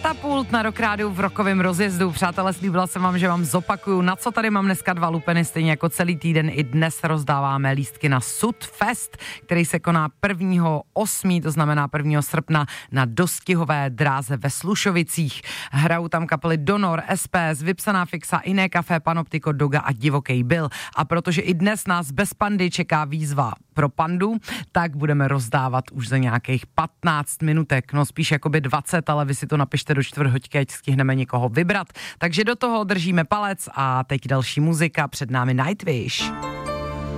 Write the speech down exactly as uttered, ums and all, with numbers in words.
Katapult na Rock Rádiu v rokovém rozjezdu. Přátelé, slíbila jsem vám, že vám zopakuju, na co tady mám dneska dva lupeny, stejně jako celý týden i dnes rozdáváme lístky na Sudfest, který se koná prvního osmého, to znamená prvního srpna na Dostihové dráze ve Slušovicích. Hrajou tam kapely Donor, S P S, Vypsaná fixa, Iné kafe, Panoptiko, Doga a Divokej Bill. A protože i dnes nás bez pandy čeká výzva pro pandu, tak budeme rozdávat už za nějakých patnáct minutek, no spíš jakoby dvacet, ale vy si to napište do čtvrthoďky, ať stihneme někoho vybrat. Takže do toho držíme palec a teď další muzika, před námi Nightwish.